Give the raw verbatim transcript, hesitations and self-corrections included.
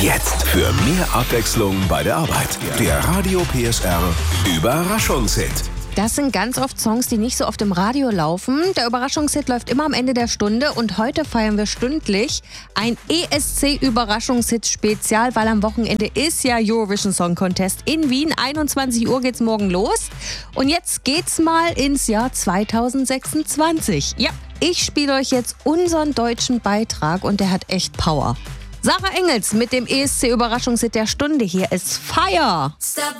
Jetzt für mehr Abwechslung bei der Arbeit. Der Radio P S R Überraschungshit. Das sind ganz oft Songs, die nicht so oft im Radio laufen. Der Überraschungshit läuft immer am Ende der Stunde und heute feiern wir stündlich ein E S C-Überraschungshit-Spezial, weil am Wochenende ist ja Eurovision Song Contest in Wien. einundzwanzig Uhr geht's morgen los. Und jetzt geht's mal ins Jahr zweitausendsechsundzwanzig. Ja, ich spiele euch jetzt unseren deutschen Beitrag und der hat echt Power. Sarah Engels mit dem E S C-Überraschungshit der Stunde. Hier ist Fire. Stop